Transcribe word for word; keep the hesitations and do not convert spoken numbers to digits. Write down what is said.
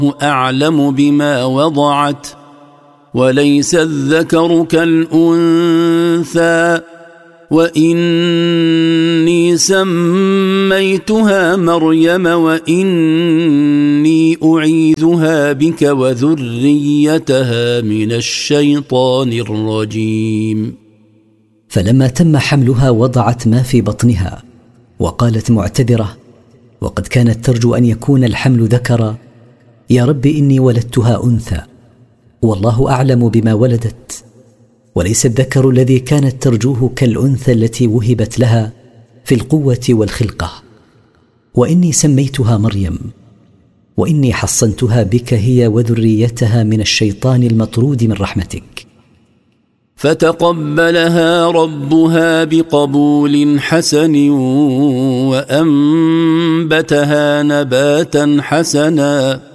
أعلم بما وضعت وليس الذكر كالأنثى وإني سميتها مريم وإني أعيذها بك وذريتها من الشيطان الرجيم. فلما تم حملها وضعت ما في بطنها وقالت معتذرة وقد كانت ترجو أن يكون الحمل ذكرا: يا رب إني ولدتها أنثى والله أعلم بما ولدت وليس الذكر الذي كانت ترجوه كالأنثى التي وهبت لها في القوة والخلقة، وإني سميتها مريم وإني حصنتها بك هي وذريتها من الشيطان المطرود من رحمتك. فتقبلها ربها بقبول حسن وأنبتها نباتا حسنا